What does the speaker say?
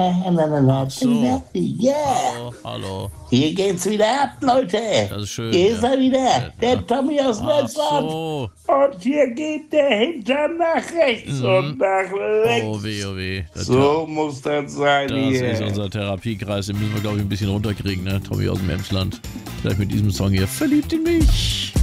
Ach so. Ja, Hallo, hallo. hier geht's wieder ab, Leute. Das ist schön. Hier ist er wieder, Ja. der Tommy aus Ach Neusland. so. Und hier geht der Hintern nach rechts und nach links. Oh weh, oh weh. So muss das sein Das hier. ist unser Therapiekreis. Den müssen wir, glaube ich, ein bisschen runterkriegen, ne? Tommy aus dem Emsland. Vielleicht mit diesem Song hier. Verliebt in mich.